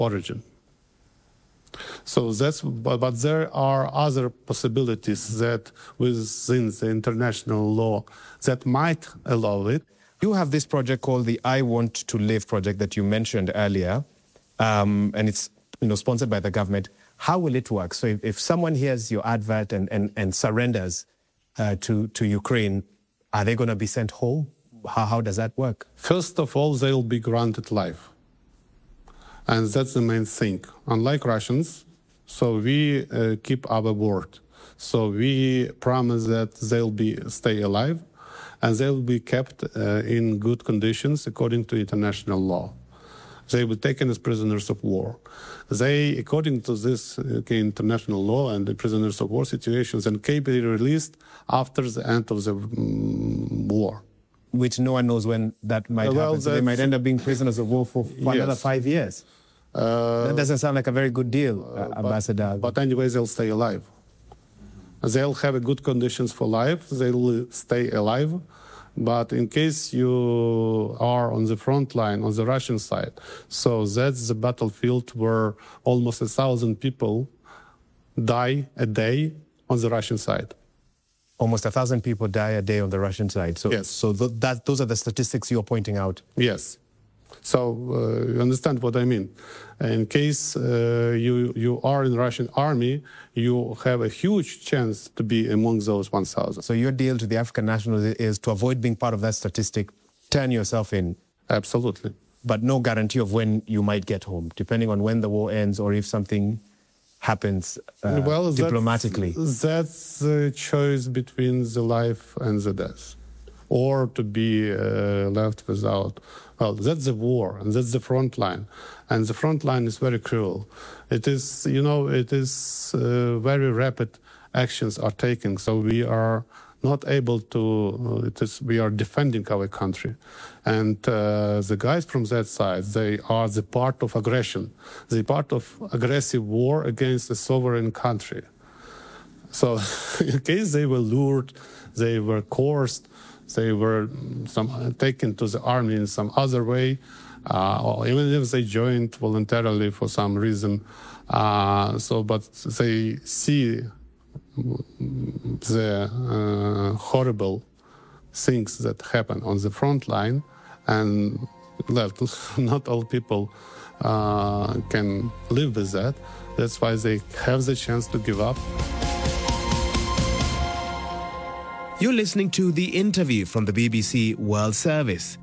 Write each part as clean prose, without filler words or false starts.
origin. So but there are other possibilities that within the international law that might allow it. You have this project called the I Want to Live project that you mentioned earlier, and it's sponsored by the government. How will it work? So if someone hears your advert and surrenders to Ukraine, are they going to be sent home? How does that work? First of all, they'll be granted life. And that's the main thing. Unlike Russians, so we keep our word. So we promise that they'll stay alive and they'll be kept in good conditions according to international law. They were taken as prisoners of war. They, according to this international law and the prisoners of war situations, and can be released after the end of the war. Which no one knows when that might happen. So they might end up being prisoners of war for another 5 years. That doesn't sound like a very good deal, Ambassador. But anyway, they'll stay alive. They'll have good conditions for life. They'll stay alive. But in case you are on the front line, on the Russian side, so that's the battlefield where almost 1,000 people die a day on the Russian side. Almost 1,000 people die a day on the Russian side. So, yes. So those are the statistics you're pointing out. Yes. So you understand what I mean. In case you are in the Russian army, you have a huge chance to be among those 1,000. So your deal to the African nationals is to avoid being part of that statistic, turn yourself in. Absolutely. But no guarantee of when you might get home, depending on when the war ends or if something happens diplomatically. That's the choice between the life and the death. Or to be left without. Well, that's the war, and that's the front line. And the front line is very cruel. It is, very rapid actions are taken. So we are not able to, we are defending our country. And the guys from that side, they are the part of aggression. They part of aggressive war against a sovereign country. So in case they were lured, they were coerced, they were taken to the army in some other way, or even if they joined voluntarily for some reason. But they see the horrible things that happen on the front line, and not all people can live with that. That's why they have the chance to give up. You're listening to The Interview from the BBC World Service.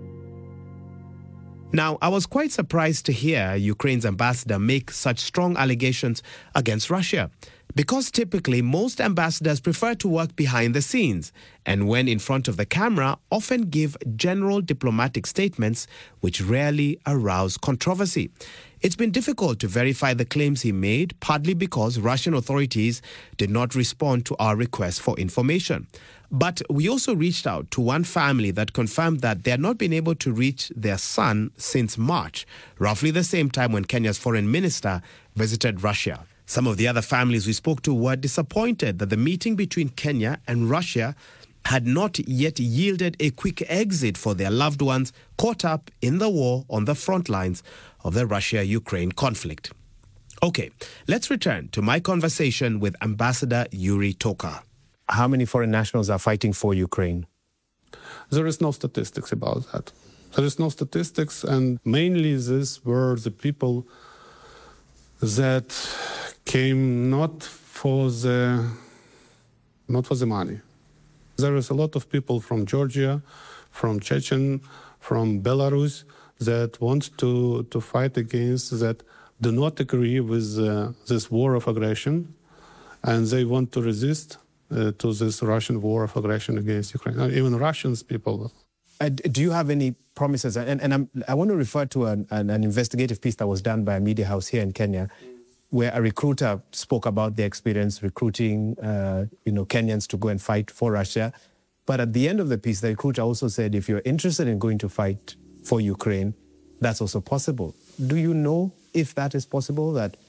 Now, I was quite surprised to hear Ukraine's ambassador make such strong allegations against Russia, because typically most ambassadors prefer to work behind the scenes and when in front of the camera often give general diplomatic statements which rarely arouse controversy. It's been difficult to verify the claims he made, partly because Russian authorities did not respond to our request for information. But we also reached out to one family that confirmed that they had not been able to reach their son since March, roughly the same time when Kenya's foreign minister visited Russia. Some of the other families we spoke to were disappointed that the meeting between Kenya and Russia had not yet yielded a quick exit for their loved ones caught up in the war on the front lines of the Russia-Ukraine conflict. Okay, let's return to my conversation with Ambassador Yuri Tokar. How many foreign nationals are fighting for Ukraine? There is no statistics about that. There is no statistics, and mainly these were the people that came not for the money. There is a lot of people from Georgia, from Chechen, from Belarus that want to fight against, that do not agree with this war of aggression, and they want to resist to this Russian war of aggression against Ukraine. Even Russians people. Do you have any promises? And I want to refer to an investigative piece that was done by a media house here in Kenya, where a recruiter spoke about their experience recruiting, Kenyans to go and fight for Russia. But at the end of the piece, the recruiter also said, if you're interested in going to fight for Ukraine, that's also possible. Do you know if that is possible, that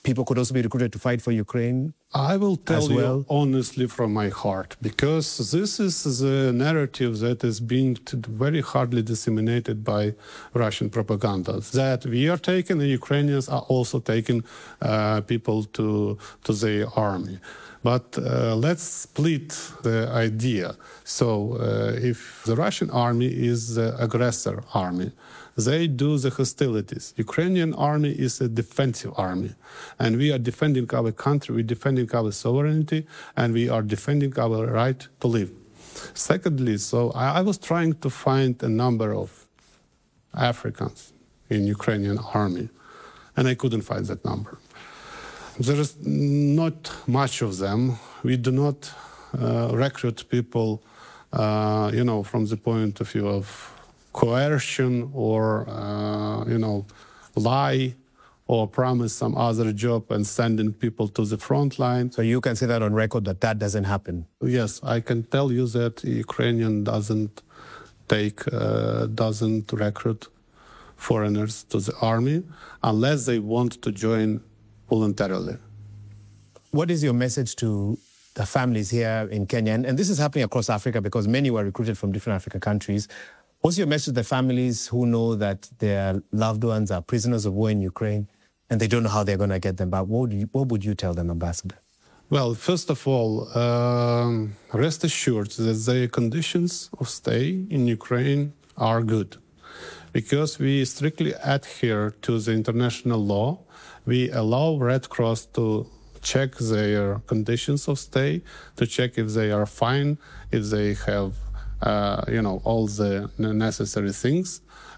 people could also be recruited to fight for Ukraine? I will tell well? you honestly from my heart, because this is the narrative that is being very hardly disseminated by Russian propaganda, that we are taking, the Ukrainians are also taking people to their army. But let's split the idea. So if the Russian army is the aggressor army, they do the hostilities. Ukrainian army is a defensive army, and we are defending our country, we're defending our sovereignty, and we are defending our right to live. Secondly, so I was trying to find a number of Africans in Ukrainian army, and I couldn't find that number. There is not much of them. We do not recruit people, from the point of view of coercion or, lie or promise some other job and sending people to the front line. So you can say that on record that doesn't happen? Yes, I can tell you that Ukrainian doesn't recruit foreigners to the army unless they want to join voluntarily. What is your message to the families here in Kenya? And this is happening across Africa because many were recruited from different African countries. What's your message to the families who know that their loved ones are prisoners of war in Ukraine and they don't know how they're going to get them back? What would you tell them, Ambassador? Well, first of all, rest assured that the conditions of stay in Ukraine are good because we strictly adhere to the international law. We allow Red Cross to check their conditions of stay, to check if they are fine, if they have all the necessary things.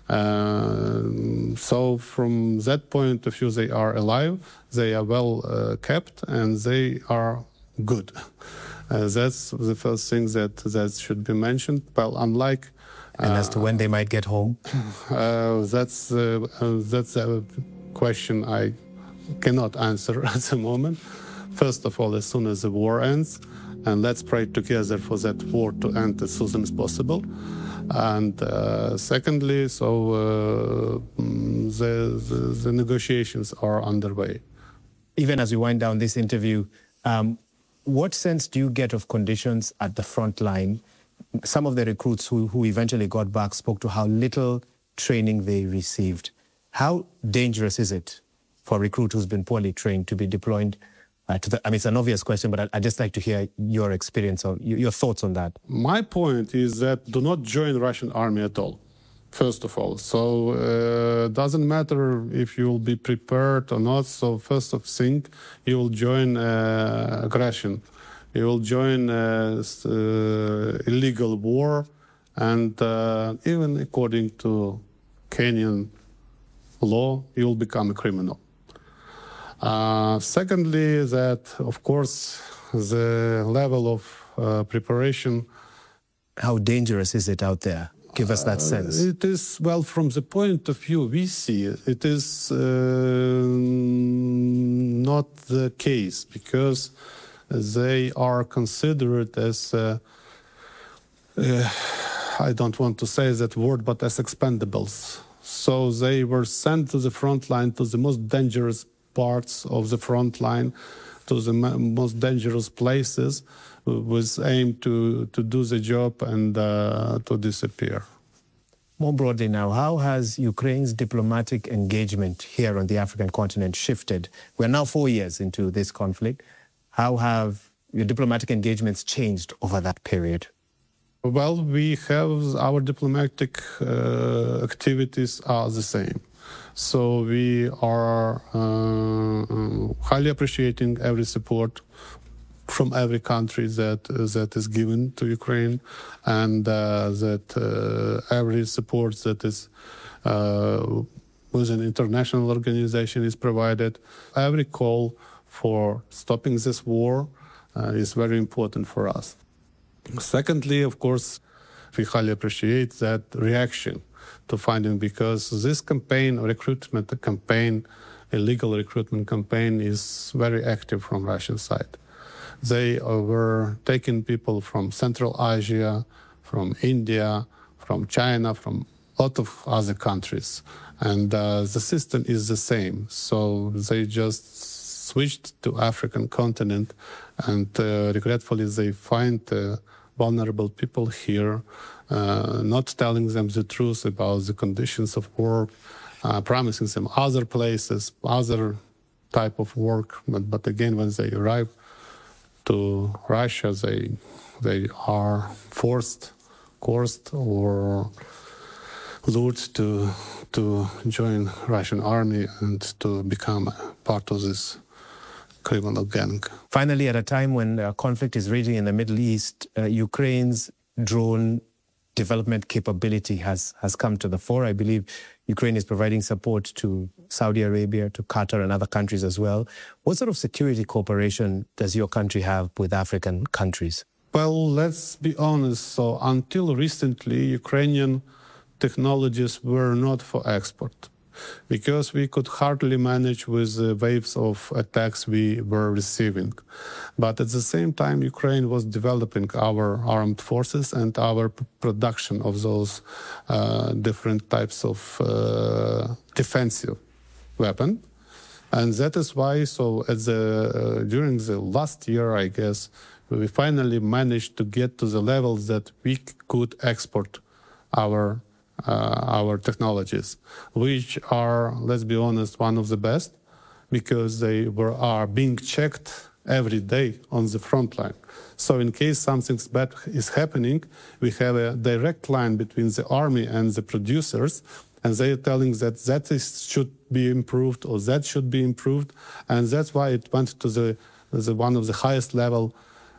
So from that point of view, they are alive, they are well kept, and they are good. That's the first thing that should be mentioned. Well, unlike... And as to when they might get home? That's a question I cannot answer at the moment. First of all, as soon as the war ends, and let's pray together for that war to end as soon as possible. And secondly, so the negotiations are underway. Even as we wind down this interview, what sense do you get of conditions at the front line? Some of the recruits who eventually got back spoke to how little training they received. How dangerous is it for a recruit who's been poorly trained to be deployed it's an obvious question, but I'd just like to hear your experience, or your thoughts on that. My point is that do not join Russian army at all, first of all. So it doesn't matter if you will be prepared or not. So first of thing, you will join aggression. You will join illegal war, and even according to Kenyan law, you will become a criminal. Secondly, that, of course, the level of preparation. How dangerous is it out there? Give us that sense. It is, well, from the point of view we see, it is not the case because they are considered as, I don't want to say that word, but as expendables. So they were sent to the front line, to the most dangerous parts of the front line, to the most dangerous places, with aim to do the job and to disappear. More broadly now, how has Ukraine's diplomatic engagement here on the African continent shifted? We're now 4 years into this conflict. How have your diplomatic engagements changed over that period? Well, we have our diplomatic activities are the same. So we are highly appreciating every support from every country that is given to Ukraine, and that every support that is with an international organization is provided. Every call for stopping this war is very important for us. Secondly, of course, we highly appreciate that reaction to finding, because this campaign, recruitment campaign, illegal recruitment campaign, is very active from Russian side. They were taking people from Central Asia, from India, from China, from a lot of other countries. And the system is the same. So they just switched to African continent, and regretfully they find vulnerable people here, not telling them the truth about the conditions of work, promising them other places, other type of work. But again, when they arrive to Russia, they are forced, coerced, or lured to join Russian army and to become part of this criminal gang. Finally, at a time when conflict is raging in the Middle East, Ukraine's drone development capability has come to the fore. I believe Ukraine is providing support to Saudi Arabia, to Qatar and other countries as well. What sort of security cooperation does your country have with African countries? Well, let's be honest. So until recently, Ukrainian technologies were not for export, because we could hardly manage with the waves of attacks we were receiving. But at the same time, Ukraine was developing our armed forces and our production of those different types of defensive weapon. And that is why, so during the last year, I guess, we finally managed to get to the levels that we could export our technologies, which are, let's be honest, one of the best, because they are being checked every day on the front line. So in case something bad is happening, we have a direct line between the army and the producers, and they are telling that should be improved or that should be improved, and that's why it went to the one of the highest level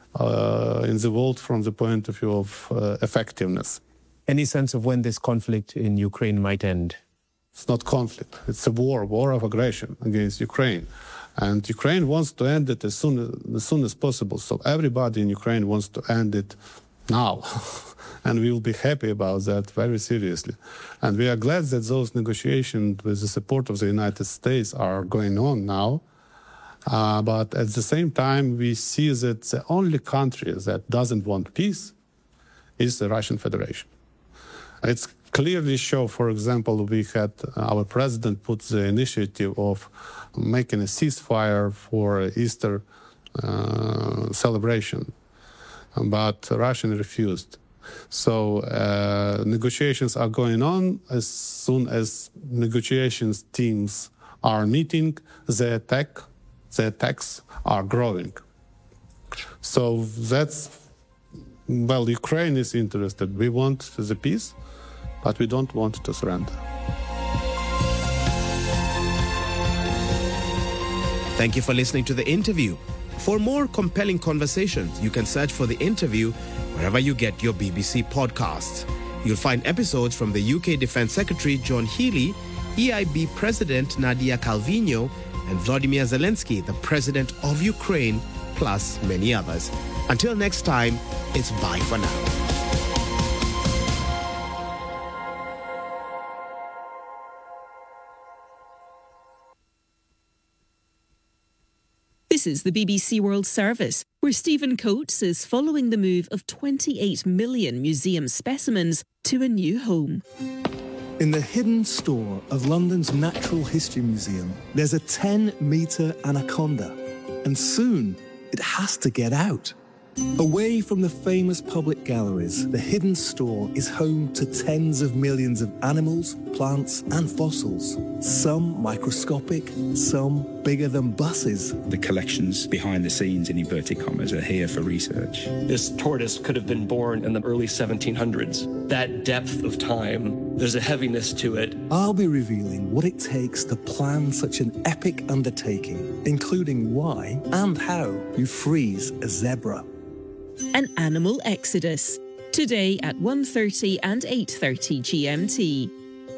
in the world from the point of view of effectiveness. Any sense of when this conflict in Ukraine might end? It's not conflict. It's a war of aggression against Ukraine. And Ukraine wants to end it as soon as possible. So everybody in Ukraine wants to end it now. And we will be happy about that very seriously. And we are glad that those negotiations with the support of the United States are going on now. But at the same time, we see that the only country that doesn't want peace is the Russian Federation. It's clearly show, for example, we had our president put the initiative of making a ceasefire for Easter celebration, but Russia refused. So negotiations are going on. As soon as negotiations teams are meeting, the attacks are growing. So Ukraine is interested. We want the peace, but we don't want to surrender. Thank you for listening to the interview. For more compelling conversations, you can search for The Interview wherever you get your BBC podcasts. You'll find episodes from the UK Defence Secretary John Healey, EIB President Nadia Calvino, and Vladimir Zelensky, the President of Ukraine, plus many others. Until next time, it's bye for now. This is the BBC World Service, where Stephen Coates is following the move of 28 million museum specimens to a new home. In the hidden store of London's Natural History Museum, there's a 10-metre anaconda, and soon it has to get out. Away from the famous public galleries, the hidden store is home to tens of millions of animals, plants and fossils. Some microscopic, some bigger than buses. The collections behind the scenes, in inverted commas, are here for research. This tortoise could have been born in the early 1700s. That depth of time, there's a heaviness to it. I'll be revealing what it takes to plan such an epic undertaking, including why and how you freeze a zebra. An Animal Exodus, today at 1:30 and 8:30 GMT.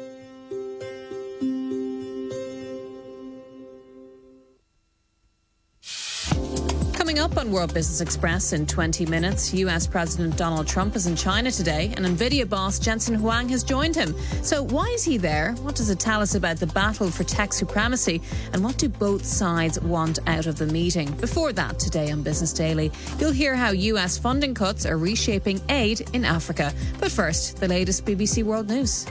Coming up on World Business Express in 20 minutes, US President Donald Trump is in China today, and NVIDIA boss Jensen Huang has joined him. So why is he there? What does it tell us about the battle for tech supremacy? And what do both sides want out of the meeting? Before that, today on Business Daily, you'll hear how US funding cuts are reshaping aid in Africa. But first, the latest BBC World News.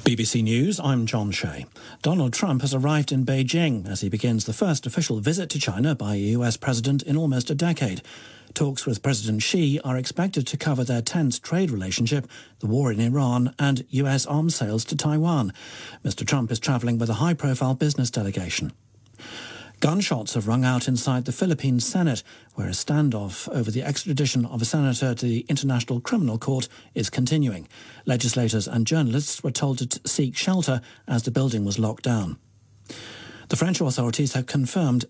BBC News, I'm John Shea. Donald Trump has arrived in Beijing as he begins the first official visit to China by a US president in almost a decade. Talks with President Xi are expected to cover their tense trade relationship, the war in Iran and US arms sales to Taiwan. Mr. Trump is travelling with a high-profile business delegation. Gunshots have rung out inside the Philippine Senate, where a standoff over the extradition of a senator to the International Criminal Court is continuing. Legislators and journalists were told to seek shelter as the building was locked down. The French authorities have confined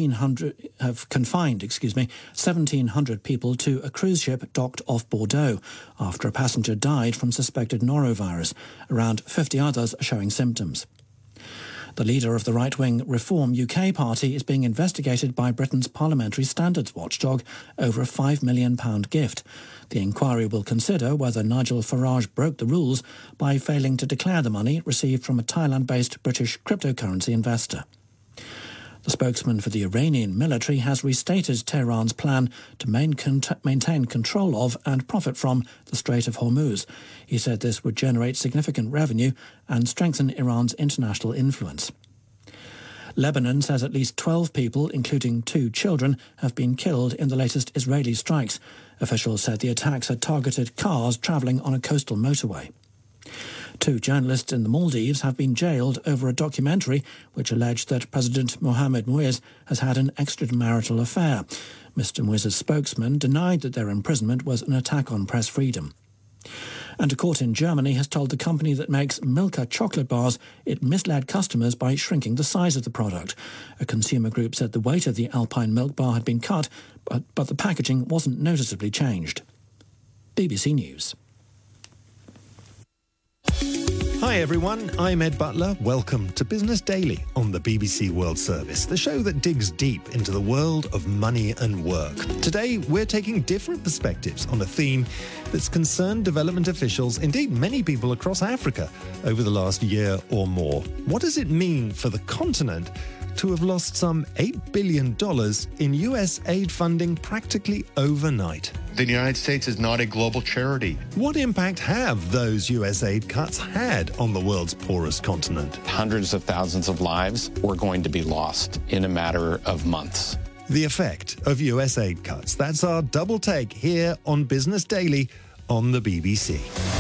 1,700 people to a cruise ship docked off Bordeaux after a passenger died from suspected norovirus. Around 50 others are showing symptoms. The leader of the right-wing Reform UK party is being investigated by Britain's parliamentary standards watchdog over a £5 million gift. The inquiry will consider whether Nigel Farage broke the rules by failing to declare the money received from a Thailand-based British cryptocurrency investor. The spokesman for the Iranian military has restated Tehran's plan to maintain control of and profit from the Strait of Hormuz. He said this would generate significant revenue and strengthen Iran's international influence. Lebanon says at least 12 people, including 2 children, have been killed in the latest Israeli strikes. Officials said the attacks had targeted cars travelling on a coastal motorway. 2 journalists in the Maldives have been jailed over a documentary which alleged that President Mohamed Muiz has had an extramarital affair. Mr. Muiz's spokesman denied that their imprisonment was an attack on press freedom. And a court in Germany has told the company that makes Milka chocolate bars it misled customers by shrinking the size of the product. A consumer group said the weight of the Alpine milk bar had been cut, but the packaging wasn't noticeably changed. BBC News. Hi everyone, I'm Ed Butler. Welcome to Business Daily on the BBC World Service, the show that digs deep into the world of money and work. Today, we're taking different perspectives on a theme that's concerned development officials, indeed many people across Africa, over the last year or more. What does it mean for the continent to have lost some $8 billion in US aid funding practically overnight? The United States is not a global charity. What impact have those US aid cuts had on the world's poorest continent? Hundreds of thousands of lives were going to be lost in a matter of months. The effect of US aid cuts. That's our double take here on Business Daily on the BBC.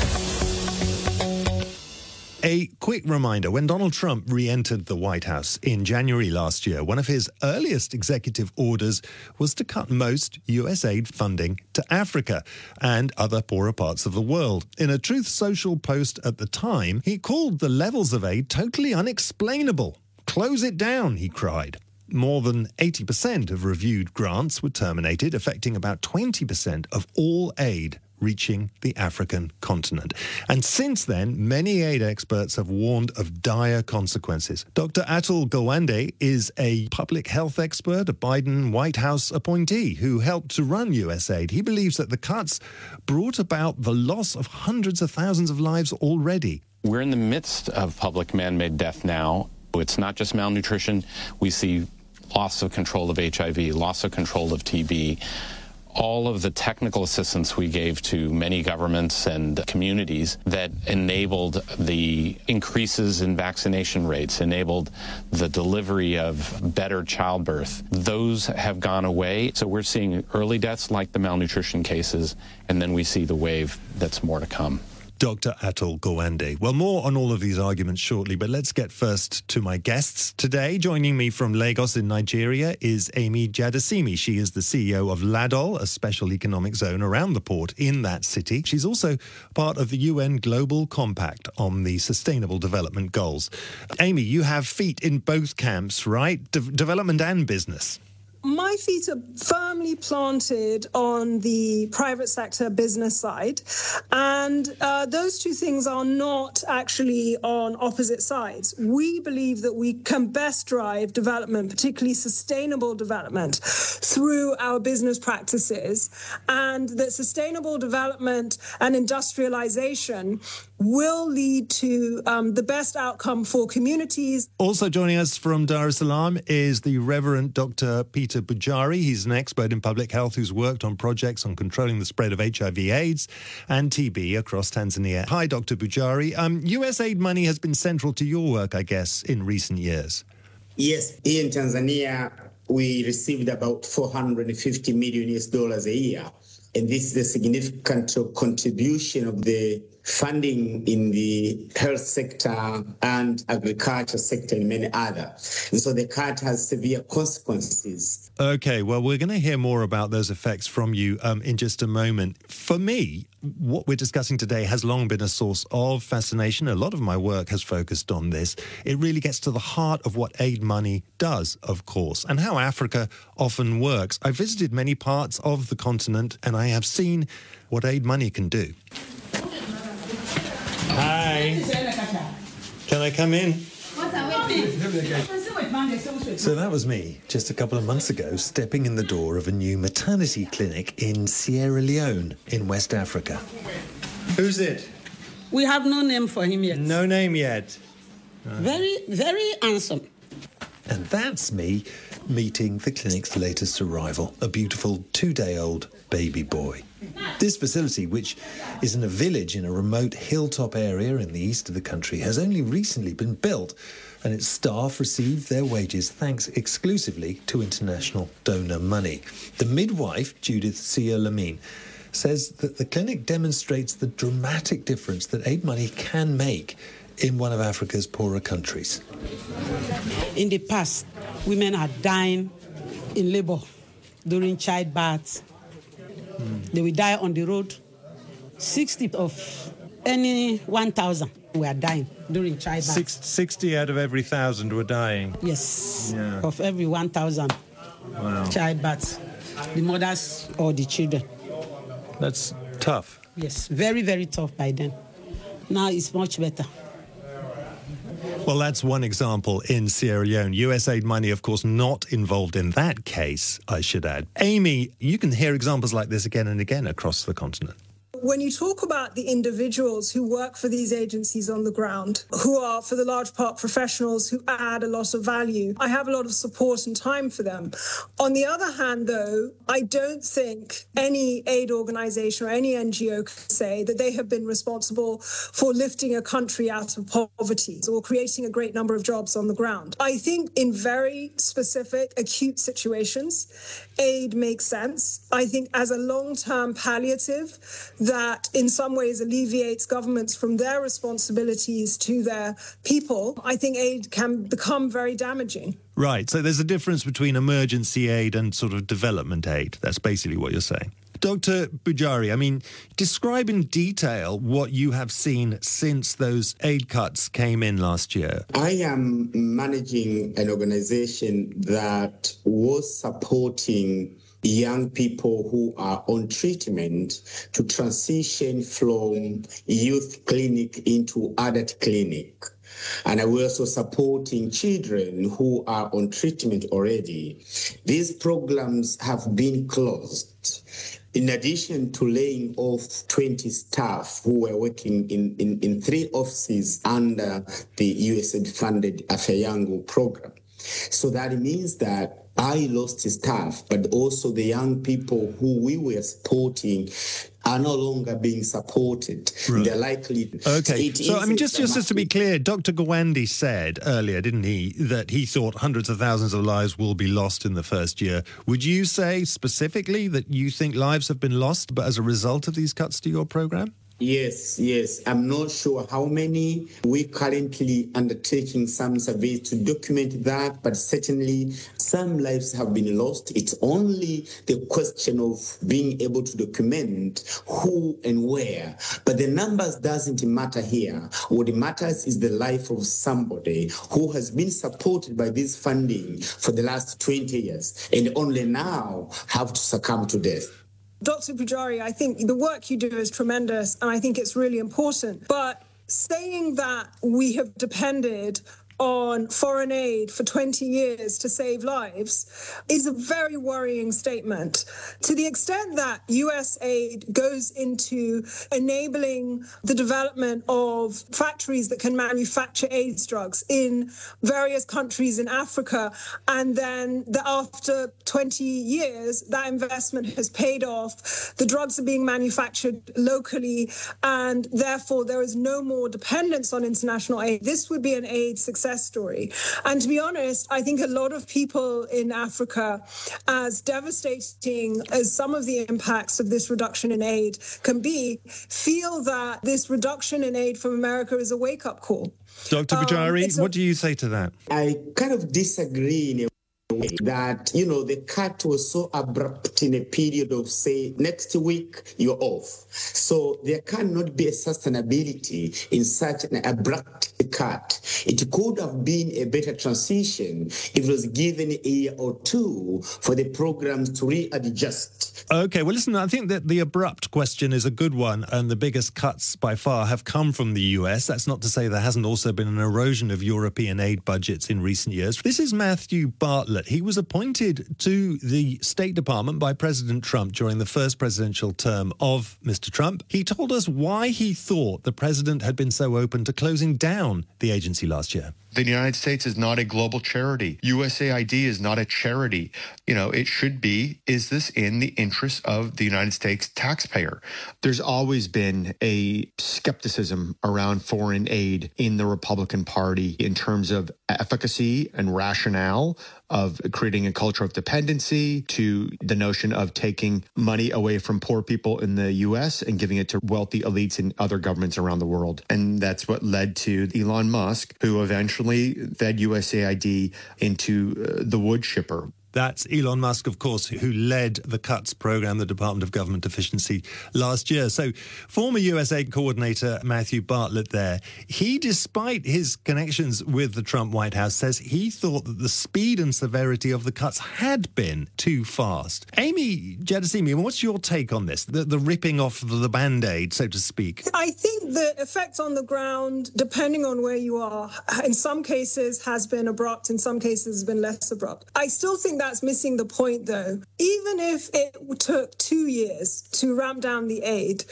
A quick reminder, when Donald Trump re-entered the White House in January last year, one of his earliest executive orders was to cut most US aid funding to Africa and other poorer parts of the world. In a Truth Social post at the time, he called the levels of aid totally unexplainable. Close it down, he cried. More than 80% of reviewed grants were terminated, affecting about 20% of all aid reaching the African continent. And since then, many aid experts have warned of dire consequences. Dr. Atul Gawande is a public health expert, a Biden White House appointee who helped to run USAID. He believes that the cuts brought about the loss of hundreds of thousands of lives already. We're in the midst of public man-made death now. It's not just malnutrition. We see loss of control of HIV, loss of control of TB. All of the technical assistance we gave to many governments and communities that enabled the increases in vaccination rates, enabled the delivery of better childbirth, those have gone away. So we're seeing early deaths like the malnutrition cases, and then we see the wave that's more to come. Dr. Atul Gawande. Well, more on all of these arguments shortly, but let's get first to my guests today. Joining me from Lagos in Nigeria is Amy Jadasimi. She is the CEO of LADOL, a special economic zone around the port in that city. She's also part of the UN Global Compact on the Sustainable Development Goals. Amy, you have feet in both camps, right? Development and business. My feet are firmly planted on the private sector business side, and those two things are not actually on opposite sides. We believe that we can best drive development, particularly sustainable development, through our business practices, and that sustainable development and industrialization will lead to the best outcome for communities. Also joining us from Dar es Salaam is the Reverend Dr. Peter Bujari. He's an expert in public health who's worked on projects on controlling the spread of HIV/AIDS and TB across Tanzania. Hi, Dr. Bujari. US aid money has been central to your work, I guess, in recent years. Yes, here in Tanzania, we received about $450 million a year. And this is a significant contribution of the funding in the health sector and agriculture sector and many others. And so the cut has severe consequences. Okay, well, we're going to hear more about those effects from you in just a moment. For me, what we're discussing today has long been a source of fascination. A lot of my work has focused on this. It really gets to the heart of what aid money does, of course, and how Africa often works. I visited many parts of the continent, and I have seen what aid money can do. Hi. Can I come in? So that was me, just a couple of months ago, stepping in the door of a new maternity clinic in Sierra Leone in West Africa. Who's it? We have no name for him yet. No name yet. Very, very handsome. And that's me meeting the clinic's latest arrival, a beautiful 2-day-old baby boy. This facility, which is in a village in a remote hilltop area in the east of the country, has only recently been built, and its staff receive their wages thanks exclusively to international donor money. The midwife, Judith Sia Lamine, says that the clinic demonstrates the dramatic difference that aid money can make in one of Africa's poorer countries. In the past, women are dying in labor during childbirth. They will die on the road. 60 of any 1,000 were dying during childbirth. 60 out of every 1,000 were dying? Yes, of every 1,000 childbirths, the mothers or the children. That's tough. Yes, very, very tough by then. Now it's much better. Well, that's one example in Sierra Leone. US aid money, of course, not involved in that case, I should add. Amy, you can hear examples like this again and again across the continent. When you talk about the individuals who work for these agencies on the ground, who are, for the large part, professionals who add a lot of value, I have a lot of support and time for them. On the other hand, though, I don't think any aid organization or any NGO can say that they have been responsible for lifting a country out of poverty or creating a great number of jobs on the ground. I think in very specific, acute situations, aid makes sense. I think as a long-term palliative, that in some ways alleviates governments from their responsibilities to their people, I think aid can become very damaging. Right, so there's a difference between emergency aid and sort of development aid. That's basically what you're saying. Dr. Bujari, I mean, describe in detail what you have seen since those aid cuts came in last year. I am managing an organization that was supporting young people who are on treatment to transition from youth clinic into adult clinic. And we're also supporting children who are on treatment already. These programs have been closed. In addition to laying off 20 staff who were working in 3 offices under the USAID-funded Afyayangu program. So that means that I lost staff, but also the young people who we were supporting are no longer being supported. Right. They're likely... Okay, so I mean, just to be clear, Dr. Gawande said earlier, didn't he, that he thought hundreds of thousands of lives will be lost in the first year. Would you say specifically that you think lives have been lost but as a result of these cuts to your program? Yes. I'm not sure how many. We're currently undertaking some surveys to document that, but certainly some lives have been lost. It's only the question of being able to document who and where. But the numbers doesn't matter here. What matters is the life of somebody who has been supported by this funding for the last 20 years and only now have to succumb to death. Dr. Bujari, I think the work you do is tremendous, and I think it's really important. But saying that we have depended on foreign aid for 20 years to save lives is a very worrying statement. To the extent that US aid goes into enabling the development of factories that can manufacture AIDS drugs in various countries in Africa, and then after 20 years, that investment has paid off, the drugs are being manufactured locally, and therefore there is no more dependence on international aid. This would be an aid success story. And to be honest, I think a lot of people in Africa, as devastating as some of the impacts of this reduction in aid can be, feel that this reduction in aid from America is a wake-up call. Dr. Bajari, what do you say to that? I kind of disagree in a way that, the cut was so abrupt in a period of, say, next week, you're off. So there cannot be a sustainability in such an abrupt cut. It could have been a better transition if it was given a year or two for the programs to readjust. Okay, well, listen, I think that the abrupt question is a good one, and the biggest cuts by far have come from the US. That's not to say there hasn't also been an erosion of European aid budgets in recent years. This is Matthew Bartlett. He was appointed to the State Department by President Trump during the first presidential term of Mr. Trump. He told us why he thought the president had been so open to closing down the agency last year. The United States is not a global charity. USAID is not a charity. It should be, is this in the interest of the United States taxpayer? There's always been a skepticism around foreign aid in the Republican Party in terms of efficacy and rationale of creating a culture of dependency, to the notion of taking money away from poor people in the U.S. and giving it to wealthy elites in other governments around the world. And that's what led to Elon Musk, who eventually fed USAID into the wood chipper. That's Elon Musk, of course, who led the cuts program, the Department of Government Efficiency, last year. So former USAID coordinator Matthew Bartlett there, he, despite his connections with the Trump White House, says he thought that the speed and severity of the cuts had been too fast. Amy Jedasimi, what's your take on this, the ripping off the Band-Aid, so to speak? I think the effect on the ground, depending on where you are, in some cases has been abrupt, in some cases has been less abrupt. I still think that's missing the point, though. Even if it took 2 years to ramp down the aid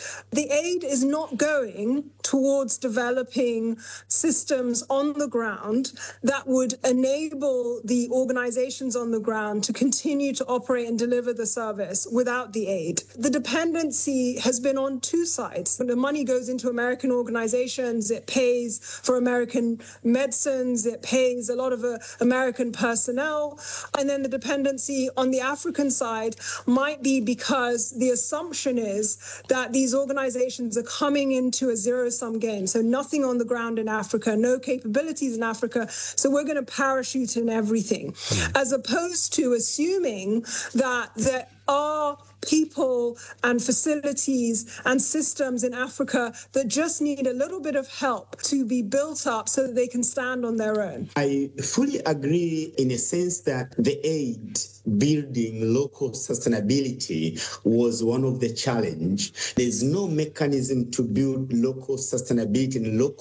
is not going towards developing systems on the ground that would enable the organizations on the ground to continue to operate and deliver the service without the aid. The dependency has been on two sides. When the money goes into American organizations, it pays for American medicines, it pays a lot of American personnel, and then the dependency on the African side might be because the assumption is that these organizations are coming into a zero-sum game. So nothing on the ground in Africa, no capabilities in Africa. So we're going to parachute in everything, as opposed to assuming that there are people and facilities and systems in Africa that just need a little bit of help to be built up so that they can stand on their own. I fully agree in a sense that the aid building local sustainability was one of the challenge. There's no mechanism to build local sustainability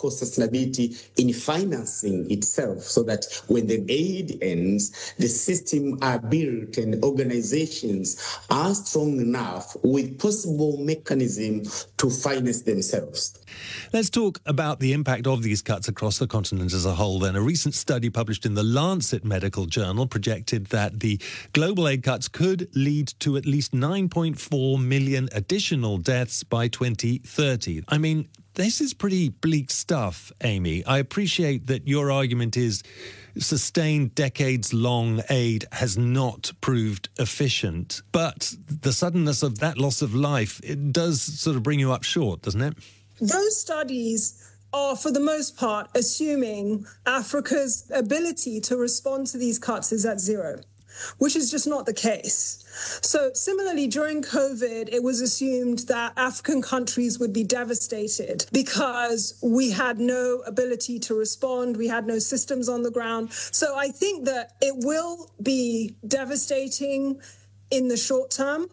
in financing itself, so that when the aid ends, the system are built and organizations are strong enough with possible mechanism to finance themselves. Let's talk about the impact of these cuts across the continent as a whole then. A recent study published in the Lancet Medical Journal projected that the global aid cuts could lead to at least 9.4 million additional deaths by 2030. I mean, this is pretty bleak stuff, Amy. I appreciate that your argument is sustained decades-long aid has not proved efficient, but the suddenness of that loss of life, it does sort of bring you up short, doesn't it? Those studies are, for the most part, assuming Africa's ability to respond to these cuts is at zero, which is just not the case. So similarly, during COVID, it was assumed that African countries would be devastated because we had no ability to respond. We had no systems on the ground. So I think that it will be devastating in the short term,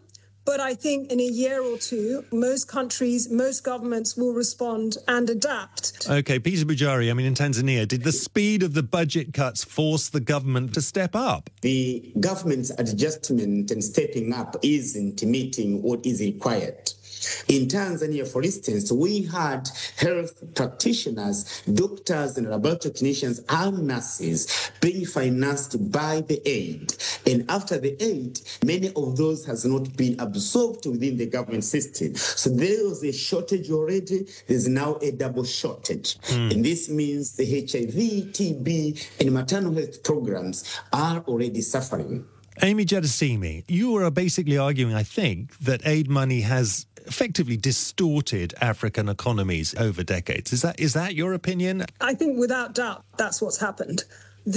But I think in a year or two, most countries, most governments will respond and adapt. OK, Peter Bujari, I mean, in Tanzania, did the speed of the budget cuts force the government to step up? The government's adjustment and stepping up isn't meeting what is required. In Tanzania, for instance, we had health practitioners, doctors and laboratory clinicians and nurses being financed by the aid. And after the aid, many of those has not been absorbed within the government system. So there was a shortage already. There's now a double shortage. And this means the HIV, TB and maternal health programs are already suffering. Amy Jadasimi, you are basically arguing, I think, that aid money has effectively distorted African economies over decades. Is that your opinion? I think without doubt that's what's happened.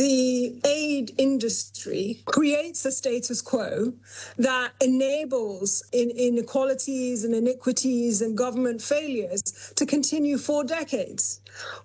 The aid industry creates a status quo that enables inequalities and iniquities and government failures to continue for decades.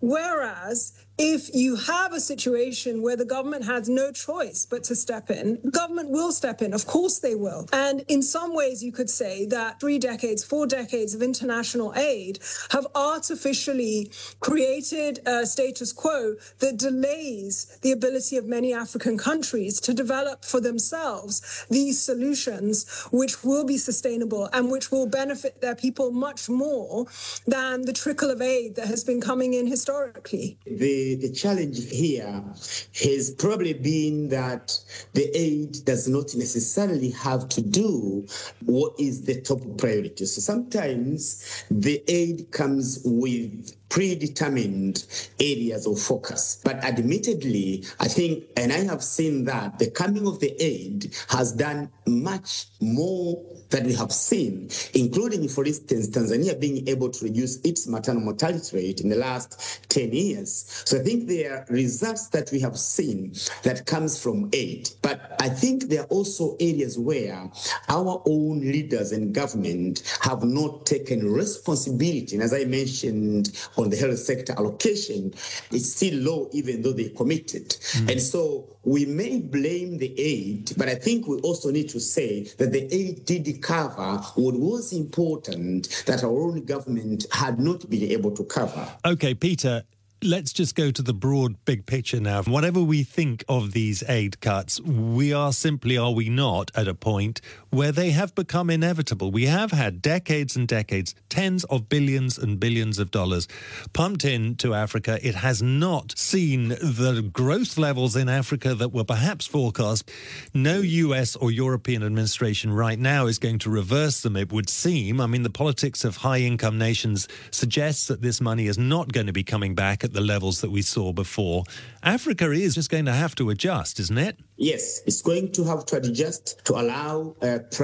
Whereas if you have a situation where the government has no choice but to step in, the government will step in. Of course they will. And in some ways, you could say that 3 decades, 4 decades of international aid have artificially created a status quo that delays the ability of many African countries to develop for themselves these solutions, which will be sustainable and which will benefit their people much more than the trickle of aid that has been coming in historically. The challenge here has probably been that the aid does not necessarily have to do what is the top priority. So sometimes the aid comes with predetermined areas of focus. But admittedly, I think, and I have seen that the coming of the aid has done much more than we have seen, including, for instance, Tanzania being able to reduce its maternal mortality rate in the last 10 years. So I think there are results that we have seen that comes from aid. But I think there are also areas where our own leaders and government have not taken responsibility. And as I mentioned on the health sector allocation, it's still low even though they committed. And so we may blame the aid, but I think we also need to say that the aid did cover what was important that our own government had not been able to cover. OK, Peter, let's just go to the broad big picture now. Whatever we think of these aid cuts, we are simply, are we not, at a point where they have become inevitable. We have had decades and decades, tens of billions and billions of dollars pumped into Africa. It has not seen the growth levels in Africa that were perhaps forecast. No US or European administration right now is going to reverse them, it would seem. I mean, the politics of high-income nations suggests that this money is not going to be coming back at the levels that we saw before. Africa is just going to have to adjust, isn't it? Yes, it's going to have to adjust to allow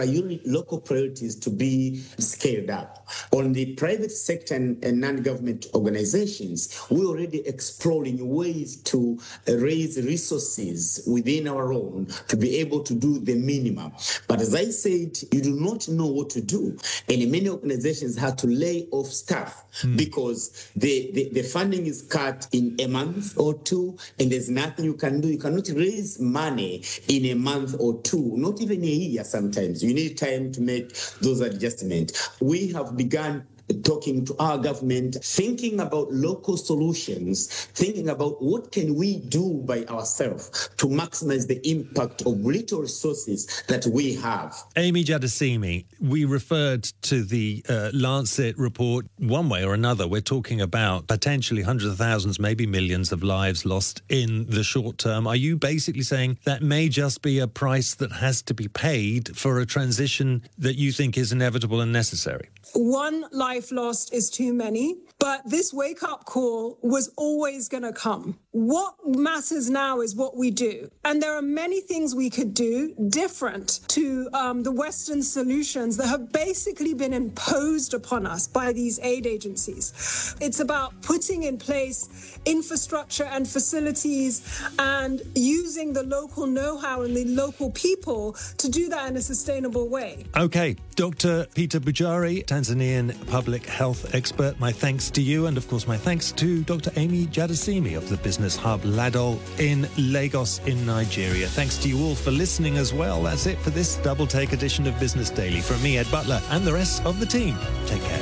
local priorities to be scaled up. On the private sector and non-government organizations, we're already exploring ways to raise resources within our own to be able to do the minimum. But as I said, you do not know what to do. And many organizations have to lay off staff because the funding is cut in a month or two, and there's nothing you can do. You cannot raise money in a month or two, not even a year sometimes. You need time to make those adjustments. We have begun talking to our government, thinking about local solutions, thinking about what can we do by ourselves to maximize the impact of little resources that we have. Amy Jadasimi, we referred to the Lancet report. One way or another, we're talking about potentially hundreds of thousands, maybe millions of lives lost in the short term. Are you basically saying that may just be a price that has to be paid for a transition that you think is inevitable and necessary? One life lost is too many, but this wake-up call was always going to come. What matters now is what we do. And there are many things we could do different to the Western solutions that have basically been imposed upon us by these aid agencies. It's about putting in place infrastructure and facilities and using the local know-how and the local people to do that in a sustainable way. OK, Dr. Peter Bujari, Tanzanian public health expert, my thanks thanks to you, and of course my thanks to Dr. Amy Jadasimi of the business hub Ladol in Lagos in Nigeria. Thanks to you all for listening as well. That's it for this Double Take edition of Business Daily. From me, Ed Butler, and the rest of the team. Take care.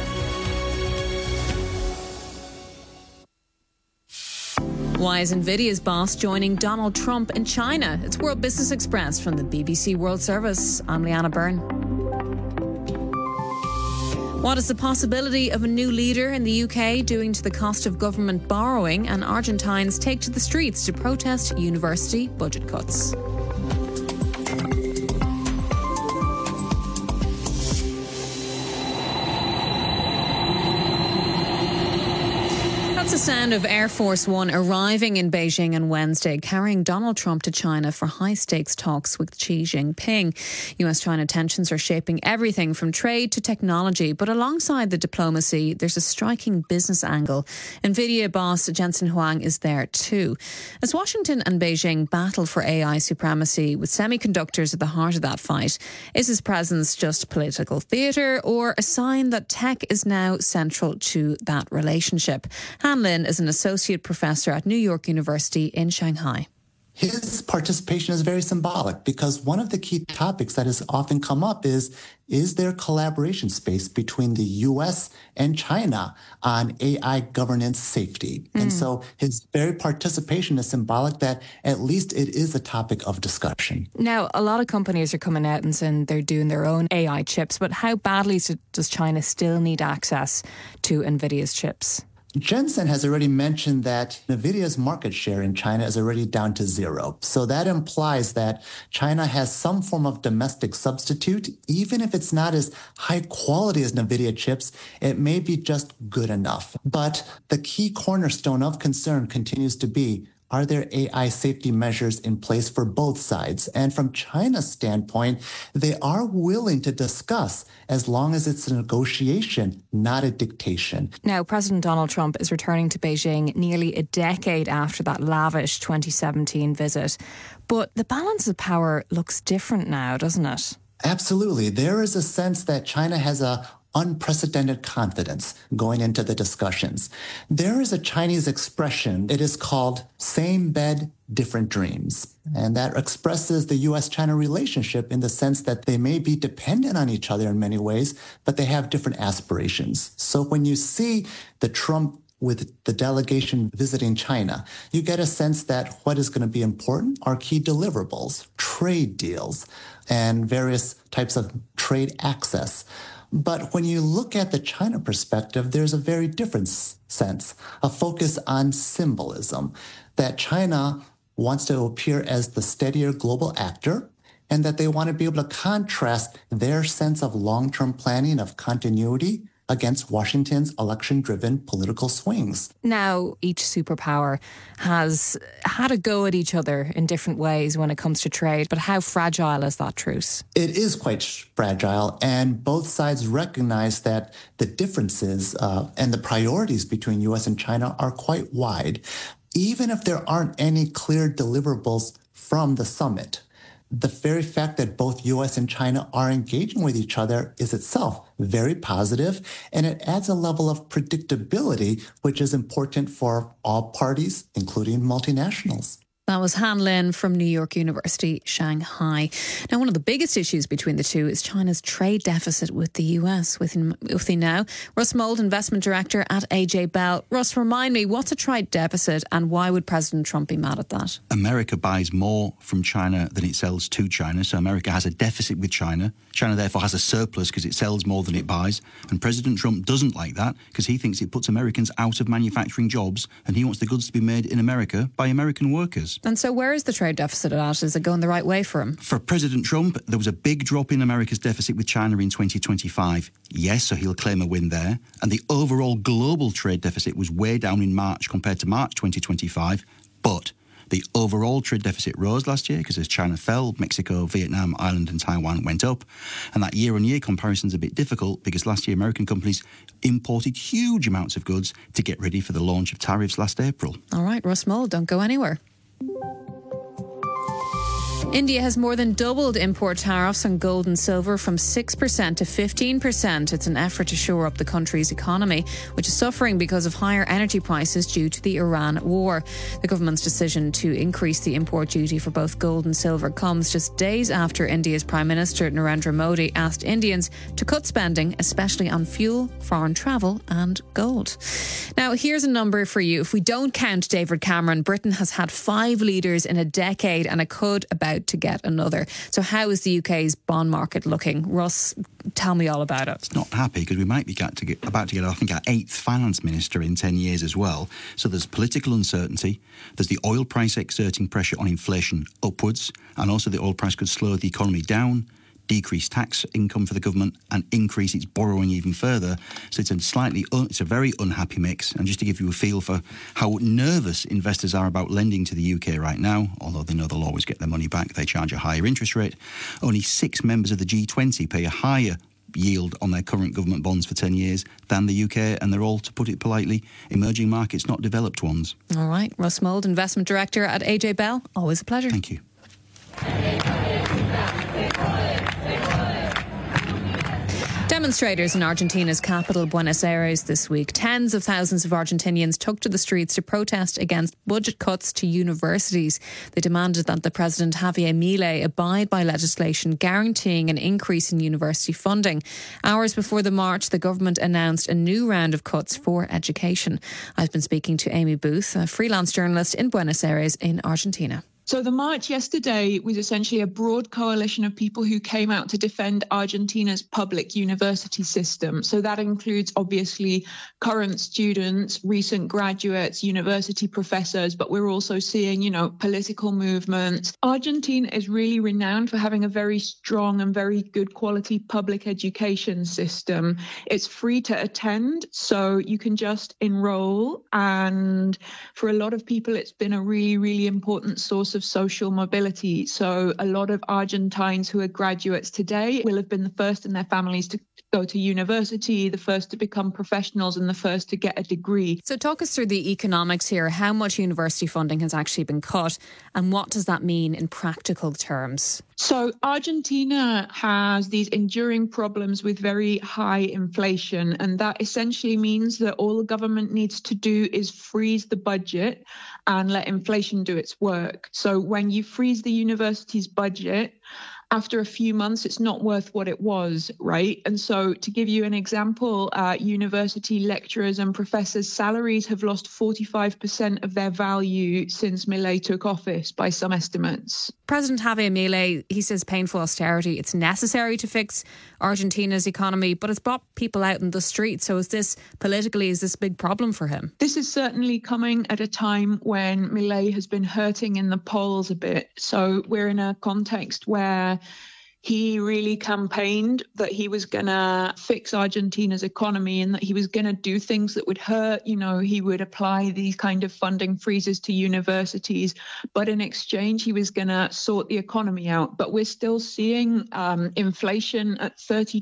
Why is NVIDIA's boss joining Donald Trump in China? It's World Business Express from the BBC World Service. I'm Leanna Byrne. What is the possibility of a new leader in the UK doing to the cost of government borrowing? And Argentines take to the streets to protest university budget cuts. That's the sound of Air Force One arriving in Beijing on Wednesday, carrying Donald Trump to China for high-stakes talks with Xi Jinping. US-China tensions are shaping everything from trade to technology, but alongside the diplomacy, there's a striking business angle. NVIDIA boss Jensen Huang is there too. As Washington and Beijing battle for AI supremacy with semiconductors at the heart of that fight, is his presence just political theatre or a sign that tech is now central to that relationship? Han Lin is an associate professor at New York University in Shanghai. His participation is very symbolic because one of the key topics that has often come up is there collaboration space between the U.S. and China on AI governance safety? And so his very participation is symbolic that at least it is a topic of discussion. Now, a lot of companies are coming out and saying they're doing their own AI chips, but how badly does China still need access to NVIDIA's chips? Jensen has already mentioned that NVIDIA's market share in China is already down to 0. So that implies that China has some form of domestic substitute. Even if it's not as high quality as NVIDIA chips, it may be just good enough. But the key cornerstone of concern continues to be, are there AI safety measures in place for both sides? And from China's standpoint, they are willing to discuss as long as it's a negotiation, not a dictation. Now, President Donald Trump is returning to Beijing nearly a decade after that lavish 2017 visit. But the balance of power looks different now, doesn't it? Absolutely. There is a sense that China has a unprecedented confidence going into the discussions. There is a Chinese expression. It is called same bed, different dreams. And that expresses the U.S.-China relationship in the sense that they may be dependent on each other in many ways, but they have different aspirations. So when you see the Trump with the delegation visiting China, you get a sense that what is going to be important are key deliverables, trade deals, and various types of trade access. But when you look at the China perspective, there's a very different sense, a focus on symbolism, that China wants to appear as the steadier global actor, and that they want to be able to contrast their sense of long-term planning, of continuity, against Washington's election-driven political swings. Now, each superpower has had a go at each other in different ways when it comes to trade, but how fragile is that truce? It is quite fragile, and both sides recognize that the differences and the priorities between U.S. and China are quite wide, even if there aren't any clear deliverables from the summit. The very fact that both U.S. and China are engaging with each other is itself very positive, and it adds a level of predictability, which is important for all parties, including multinationals. That was Han Lin from New York University, Shanghai. Now, one of the biggest issues between the two is China's trade deficit with the US. With me now, Russ Mould, Investment Director at AJ Bell. Russ, remind me, what's a trade deficit and why would President Trump be mad at that? America buys more from China than it sells to China, so America has a deficit with China. China, therefore, has a surplus because it sells more than it buys. And President Trump doesn't like that because he thinks it puts Americans out of manufacturing jobs and he wants the goods to be made in America by American workers. And so where is the trade deficit at? Is it going the right way for him? For President Trump, there was a big drop in America's deficit with China in 2025. Yes, so he'll claim a win there. And the overall global trade deficit was way down in March compared to March 2025. But the overall trade deficit rose last year because as China fell, Mexico, Vietnam, Ireland and Taiwan went up. And that year-on-year comparison's a bit difficult because last year American companies imported huge amounts of goods to get ready for the launch of tariffs last April. All right, Russ Mould, don't go anywhere. India has more than doubled import tariffs on gold and silver from 6% to 15%. It's an effort to shore up the country's economy, which is suffering because of higher energy prices due to the Iran war. The government's decision to increase the import duty for both gold and silver comes just days after India's Prime Minister Narendra Modi asked Indians to cut spending, especially on fuel, foreign travel and gold. Now, here's a number for you. If we don't count David Cameron, Britain has had 5 leaders in a decade and it could about to get another. So how is the UK's bond market looking? Russ, tell me all about it. It's not happy because we might be about to get, I think, our 8th finance minister in 10 years as well. So there's political uncertainty, there's the oil price exerting pressure on inflation upwards, and also the oil price could slow the economy down, decrease tax income for the government and increase its borrowing even further. So it's a very unhappy mix. And just to give you a feel for how nervous investors are about lending to the UK right now, although they know they'll always get their money back, they charge a higher interest rate. Only 6 members of the G20 pay a higher yield on their current government bonds for 10 years than the UK, and they're all, to put it politely, emerging markets, not developed ones. All right. Russ Mould, Investment Director at AJ Bell. Always a pleasure. Thank you. Demonstrators in Argentina's capital, Buenos Aires, this week. Tens of thousands of Argentinians took to the streets to protest against budget cuts to universities. They demanded that the President Javier Milei abide by legislation guaranteeing an increase in university funding. Hours before the march, the government announced a new round of cuts for education. I've been speaking to Amy Booth, a freelance journalist in Buenos Aires in Argentina. So the march yesterday was essentially a broad coalition of people who came out to defend Argentina's public university system. So that includes, obviously, current students, recent graduates, university professors, but we're also seeing, political movements. Argentina is really renowned for having a very strong and very good quality public education system. It's free to attend, so you can just enroll. And for a lot of people, it's been a really, really important source of social mobility. So a lot of Argentines who are graduates today will have been the first in their families to go to university, the first to become professionals and the first to get a degree. So talk us through the economics here. How much university funding has actually been cut and what does that mean in practical terms? So Argentina has these enduring problems with very high inflation, and that essentially means that all the government needs to do is freeze the budget and let inflation do its work. So when you freeze the university's budget, after a few months, it's not worth what it was, right? And so to give you an example, university lecturers and professors' salaries have lost 45% of their value since Milei took office by some estimates. President Javier Milei, he says painful austerity. It's necessary to fix Argentina's economy, but it's brought people out in the streets. So is this a big problem for him? This is certainly coming at a time when Milei has been hurting in the polls a bit. So we're in a context where he really campaigned that he was going to fix Argentina's economy and that he was going to do things that would hurt. He would apply these kind of funding freezes to universities, but in exchange, he was going to sort the economy out. But we're still seeing inflation at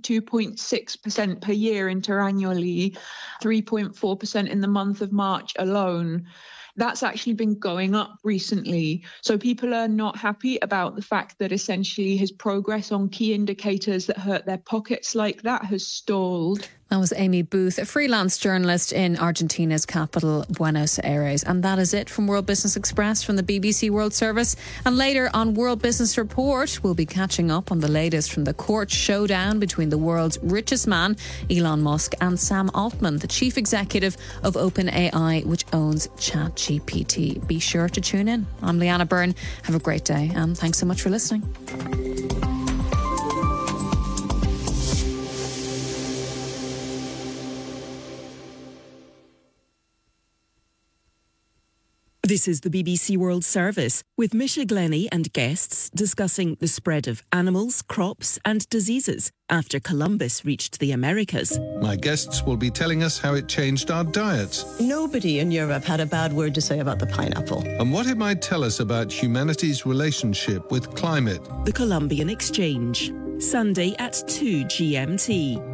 32.6% per year interannually, 3.4% in the month of March alone. That's actually been going up recently. So people are not happy about the fact that essentially his progress on key indicators that hurt their pockets like that has stalled. That was Amy Booth, a freelance journalist in Argentina's capital, Buenos Aires. And that is it from World Business Express from the BBC World Service. And later on World Business Report, we'll be catching up on the latest from the court showdown between the world's richest man, Elon Musk, and Sam Altman, the chief executive of OpenAI, which owns ChatGPT. Be sure to tune in. I'm Leanna Byrne. Have a great day and thanks so much for listening. This is the BBC World Service with Misha Glenny and guests discussing the spread of animals, crops and diseases after Columbus reached the Americas. My guests will be telling us how it changed our diets. Nobody in Europe had a bad word to say about the pineapple. And what it might tell us about humanity's relationship with climate. The Columbian Exchange, Sunday at 2 GMT.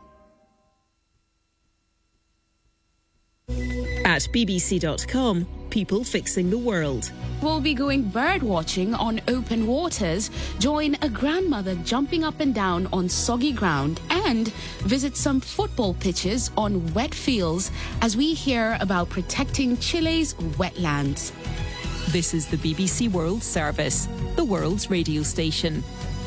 At bbc.com, people fixing the world. We'll be going bird watching on open waters, join a grandmother jumping up and down on soggy ground, and visit some football pitches on wet fields as we hear about protecting Chile's wetlands. This is the BBC World Service, the world's radio station.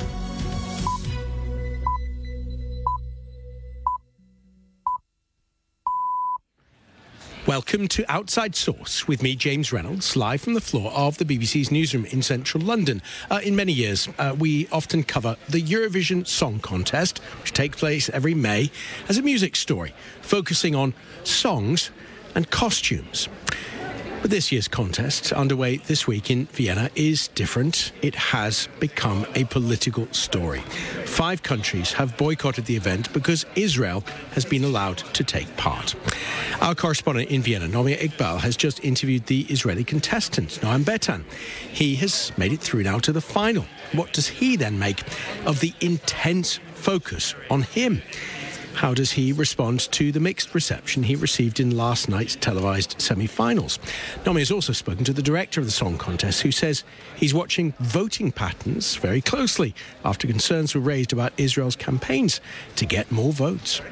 Welcome to Outside Source with me, James Reynolds, live from the floor of the BBC's newsroom in central London. In many years, we often cover the Eurovision Song Contest, which takes place every May, as a music story, focusing on songs and costumes. But this year's contest, underway this week in Vienna, is different. It has become a political story. 5 countries have boycotted the event because Israel has been allowed to take part. Our correspondent in Vienna, Nomia Iqbal, has just interviewed the Israeli contestant, Noam Betan. He has made it through now to the final. What does he then make of the intense focus on him? How does he respond to the mixed reception he received in last night's televised semi-finals? Nomi has also spoken to the director of the song contest, who says he's watching voting patterns very closely after concerns were raised about Israel's campaigns to get more votes.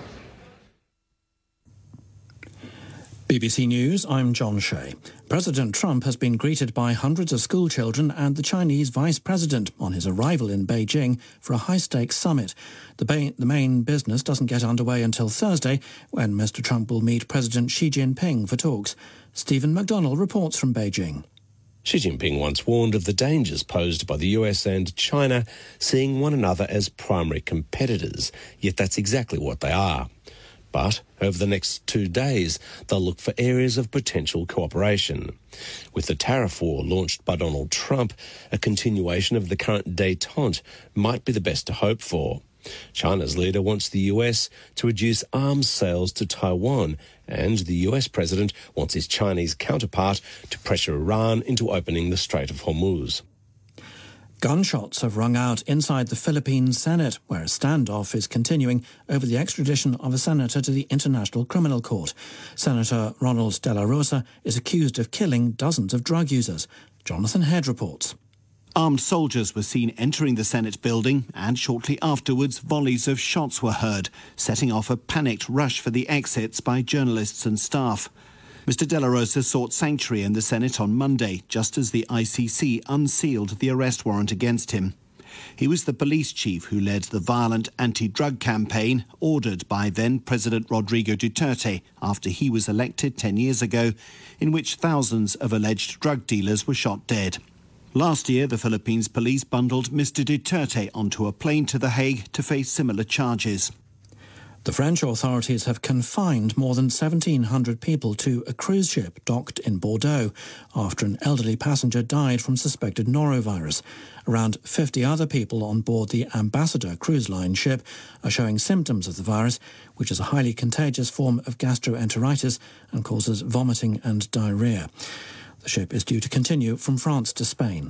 BBC News, I'm John Shea. President Trump has been greeted by hundreds of school children and the Chinese vice president on his arrival in Beijing for a high-stakes summit. The main business doesn't get underway until Thursday, when Mr. Trump will meet President Xi Jinping for talks. Stephen McDonnell reports from Beijing. Xi Jinping once warned of the dangers posed by the US and China seeing one another as primary competitors, yet that's exactly what they are. But over the next 2 days, they'll look for areas of potential cooperation. With the tariff war launched by Donald Trump, a continuation of the current détente might be the best to hope for. China's leader wants the US to reduce arms sales to Taiwan, and the US president wants his Chinese counterpart to pressure Iran into opening the Strait of Hormuz. Gunshots have rung out inside the Philippine Senate, where a standoff is continuing over the extradition of a senator to the International Criminal Court. Senator Ronald De La Rosa is accused of killing dozens of drug users. Jonathan Head reports. Armed soldiers were seen entering the Senate building, and shortly afterwards volleys of shots were heard, setting off a panicked rush for the exits by journalists and staff. Mr. De La Rosa sought sanctuary in the Senate on Monday, just as the ICC unsealed the arrest warrant against him. He was the police chief who led the violent anti-drug campaign ordered by then-President Rodrigo Duterte after he was elected 10 years ago, in which thousands of alleged drug dealers were shot dead. Last year, the Philippines police bundled Mr. Duterte onto a plane to The Hague to face similar charges. The French authorities have confined more than 1,700 people to a cruise ship docked in Bordeaux after an elderly passenger died from suspected norovirus. Around 50 other people on board the Ambassador cruise line ship are showing symptoms of the virus, which is a highly contagious form of gastroenteritis and causes vomiting and diarrhoea. The ship is due to continue from France to Spain.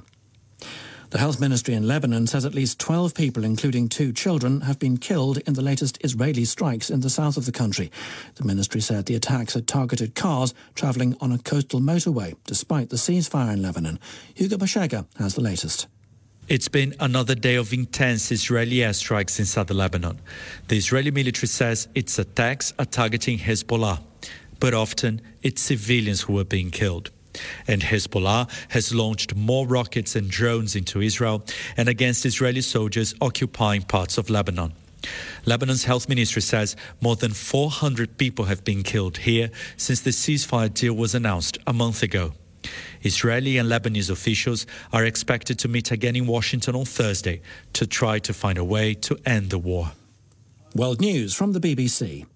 The Health Ministry in Lebanon says at least 12 people, including 2 children, have been killed in the latest Israeli strikes in the south of the country. The ministry said the attacks had targeted cars travelling on a coastal motorway, despite the ceasefire in Lebanon. Hugo Bashega has the latest. It's been another day of intense Israeli airstrikes in southern Lebanon. The Israeli military says its attacks are targeting Hezbollah, but often it's civilians who are being killed. And Hezbollah has launched more rockets and drones into Israel and against Israeli soldiers occupying parts of Lebanon. Lebanon's health ministry says more than 400 people have been killed here since the ceasefire deal was announced a month ago. Israeli and Lebanese officials are expected to meet again in Washington on Thursday to try to find a way to end the war. World News from the BBC.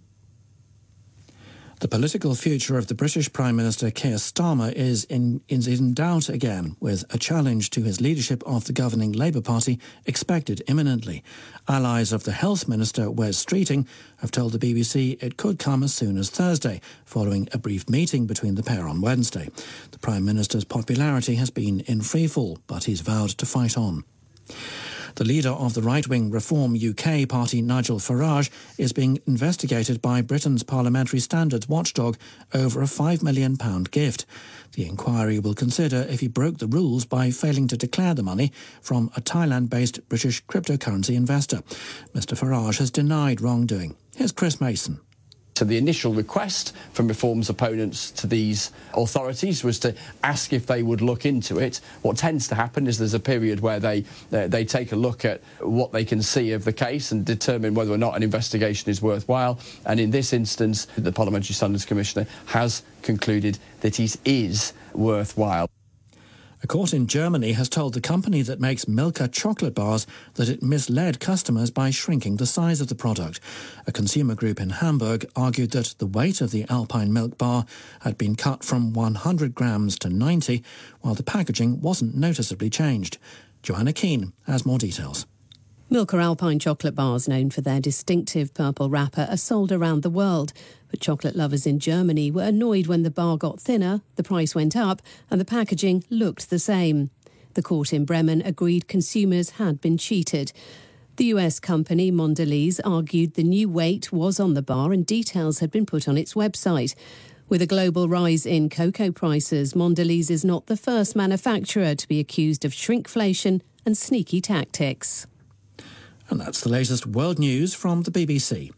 The political future of the British Prime Minister Keir Starmer is in doubt again, with a challenge to his leadership of the governing Labour Party expected imminently. Allies of the Health Minister, Wes Streeting, have told the BBC it could come as soon as Thursday, following a brief meeting between the pair on Wednesday. The Prime Minister's popularity has been in freefall, but he's vowed to fight on. The leader of the right-wing Reform UK party, Nigel Farage, is being investigated by Britain's parliamentary standards watchdog over a £5 million gift. The inquiry will consider if he broke the rules by failing to declare the money from a Thailand-based British cryptocurrency investor. Mr Farage has denied wrongdoing. Here's Chris Mason. So the initial request from Reform's opponents to these authorities was to ask if they would look into it. What tends to happen is there's a period where they take a look at what they can see of the case and determine whether or not an investigation is worthwhile. And in this instance, the Parliamentary Standards Commissioner has concluded that it is worthwhile. A court in Germany has told the company that makes Milka chocolate bars that it misled customers by shrinking the size of the product. A consumer group in Hamburg argued that the weight of the Alpine milk bar had been cut from 100 grams to 90, while the packaging wasn't noticeably changed. Joanna Keane has more details. Milka Alpine chocolate bars, known for their distinctive purple wrapper, are sold around the world. But chocolate lovers in Germany were annoyed when the bar got thinner, the price went up, and the packaging looked the same. The court in Bremen agreed consumers had been cheated. The US company Mondelez argued the new weight was on the bar and details had been put on its website. With a global rise in cocoa prices, Mondelez is not the first manufacturer to be accused of shrinkflation and sneaky tactics. And that's the latest world news from the BBC.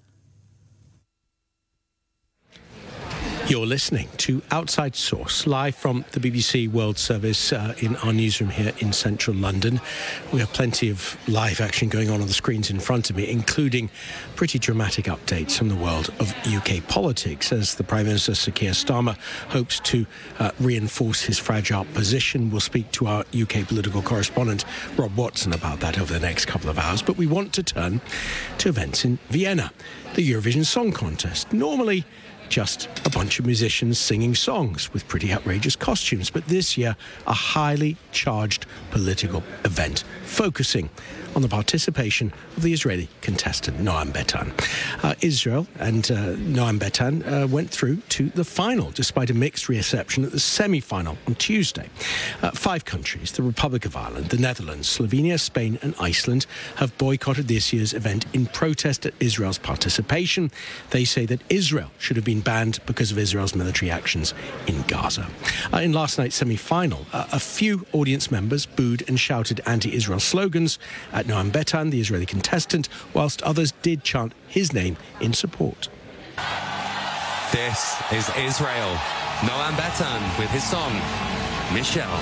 You're listening to Outside Source, live from the BBC World Service in our newsroom here in central London. We have plenty of live action going on the screens in front of me, including pretty dramatic updates from the world of UK politics, as the Prime Minister, Sir Keir Starmer, hopes to reinforce his fragile position. We'll speak to our UK political correspondent, Rob Watson, about that over the next couple of hours. But we want to turn to events in Vienna, the Eurovision Song Contest. Normally just a bunch of musicians singing songs with pretty outrageous costumes. But this year, a highly charged political event focusing on the participation of the Israeli contestant Noam Betan. Israel and Noam Betan went through to the final, despite a mixed reception at the semi-final on Tuesday. 5 countries, the Republic of Ireland, the Netherlands, Slovenia, Spain and Iceland, have boycotted this year's event in protest at Israel's participation. They say that Israel should have been banned because of Israel's military actions in Gaza. In last night's semi-final, a few audience members booed and shouted anti-Israel slogans at Noam Betan, the Israeli contestant, whilst others did chant his name in support. This is Israel. Noam Betan with his song, Michelle.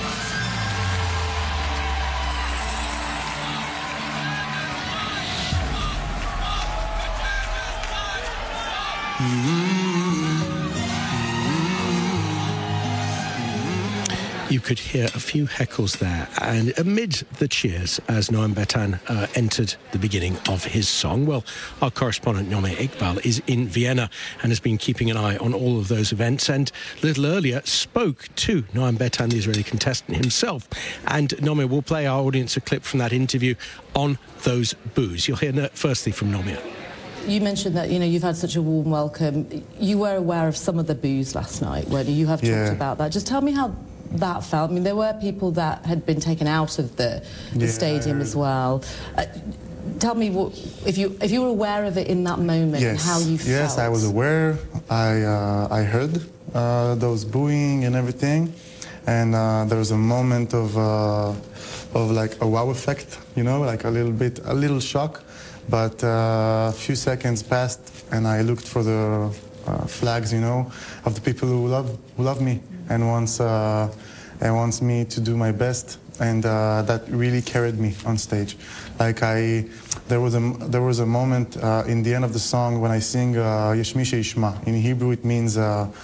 You could hear a few heckles there, and amid the cheers as Noam Betan entered the beginning of his song, well, our correspondent Nome Iqbal is in Vienna and has been keeping an eye on all of those events, and a little earlier spoke to Noam Betan, the Israeli contestant himself. And Nome, will play our audience a clip from that interview on those boos. You'll hear firstly from Nome. You mentioned that, you've had such a warm welcome. You were aware of some of the boos last night, weren't you? You have talked about that. Just tell me how that felt. I mean, there were people that had been taken out of the stadium as well. Tell me if you were aware of it in that moment and how you felt. Yes, I was aware. I heard those booing and everything, and there was a moment of like a wow effect, like a little shock. But a few seconds passed, and I looked for the flags, of the people who love me and wants me to do my best, and that really carried me on stage. Like there was a moment in the end of the song when I sing Yesh Mi Sheishma. In Hebrew, it means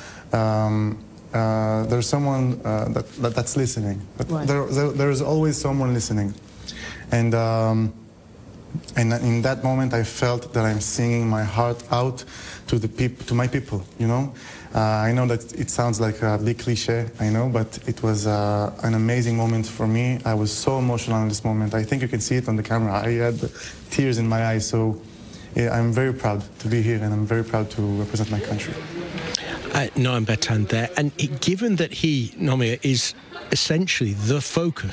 there's someone that's listening. Right. There is always someone listening, and in that moment, I felt that I'm singing my heart out to the people, to my people. I know that it sounds like a big cliche, I know, but it was an amazing moment for me. I was so emotional in this moment. I think you can see it on the camera. I had tears in my eyes, so I'm very proud to be here, and I'm very proud to represent my country. Noam Betan there, and given that he, Nome, is essentially the focus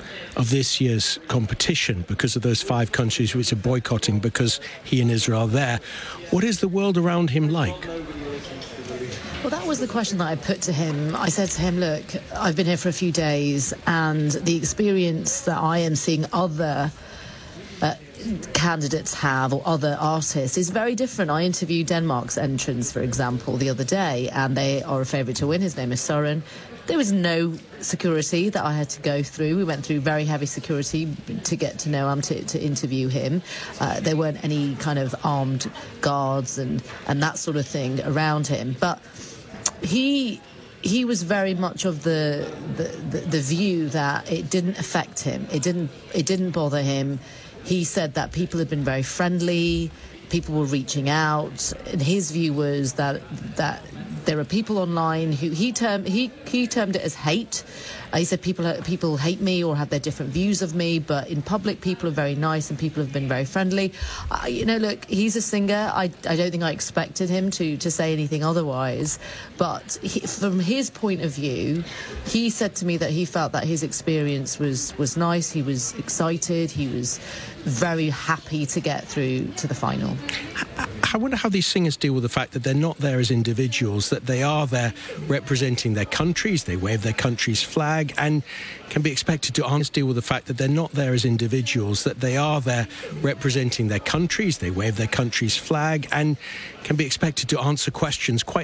of this year's competition because of those 5 countries which are boycotting because he and Israel are there. What is the world around him like? Well, that was the question that I put to him. I said to him, look, I've been here for a few days, and the experience that I am seeing other candidates have, or other artists, is very different. I interviewed Denmark's entrance, for example, the other day, and they are a favourite to win. His name is Søren. There was no security that I had to go through. We went through very heavy security to get to know him, to interview him. There weren't any kind of armed guards and that sort of thing around him. But he was very much of the view that it didn't affect him. It didn't bother him. He said that people had been very friendly, people were reaching out, and his view was that there are people online who he termed it as hate. He said people hate me or have their different views of me, but in public people are very nice and people have been very friendly. Look, he's a singer. I don't think I expected him to say anything otherwise, but from his point of view, he said to me that he felt that his experience was nice. He was excited. He was very happy to get through to the final. I wonder how these singers deal with the fact that they're not there as individuals, that they are there representing their countries, they wave their country's flag, and can be expected to deal with the fact that they're not there as individuals, that they are there representing their countries, they wave their country's flag, and can be expected to answer questions quite